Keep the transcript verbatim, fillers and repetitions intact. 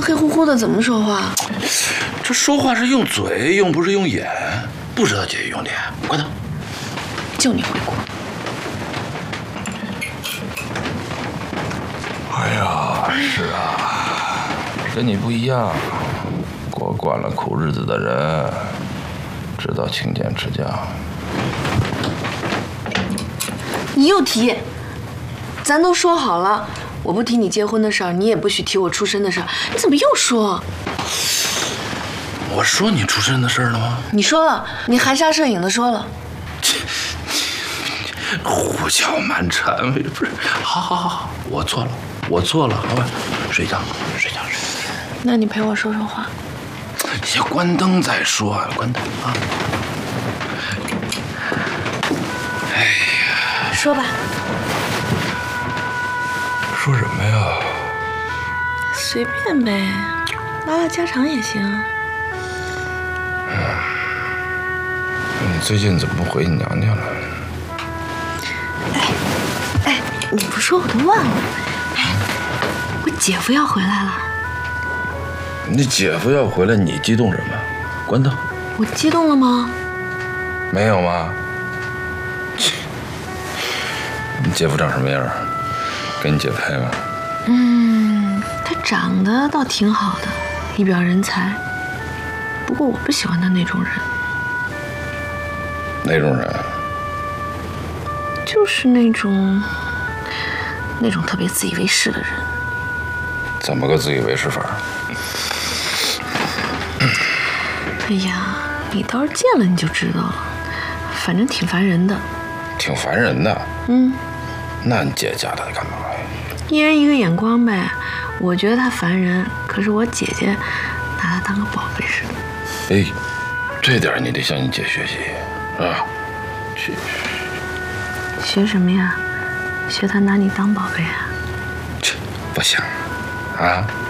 黑乎乎的，怎么说话？ 这说话是用嘴，又不是用眼，不知道姐姐用的，关灯。 就你会过。 哎呀，是啊，跟你不一样，过惯了苦日子的人，知道勤俭持家。 你又提，咱都说好了，我不提你结婚的事儿，你也不许提我出身的事儿，你怎么又说？ 我说你出身的事儿了吗？ 你说了，你含沙射影的说了。 胡搅蛮缠，不是？好好好好，我错了，我错了，好吧，睡觉，睡觉，睡觉。 那你陪我说说话。 先关灯再说，关灯啊。哎呀， 说吧。 说什么呀？ 随便呗，拉拉家常也行。 嗯，你最近怎么不回你娘家了？ 哎哎，你不说我都忘了。哎，我姐夫要回来了。 你姐夫要回来，你激动什么？关灯。 我激动了吗？ 没有吗？你姐夫长什么样？跟你姐配吗？ 嗯，他长得倒挺好的，一表人才。不过我不喜欢他那种人。 哪种人？ 就是那种，那种特别自以为是的人。 怎么个自以为是法？ 哎呀，你倒是见了你就知道了，反正挺烦人的。 挺烦人的。 嗯。 那你姐嫁他干嘛呀？ 一人一个眼光呗。我觉得他烦人，可是我姐姐拿他当个宝贝似的。 哎，这点你得向你姐学习啊！去。 学什么呀？学他拿你当宝贝啊？ 切，不行啊！